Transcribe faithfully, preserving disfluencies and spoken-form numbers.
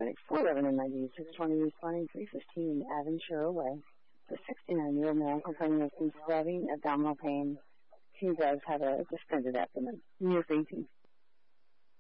Medic four eleven and ninety six twenty responding three fifteen Aventura Way. The sixty-nine-year-old man complaining of some stabbing abdominal pain. He does have a distended abdomen. Near eighteen.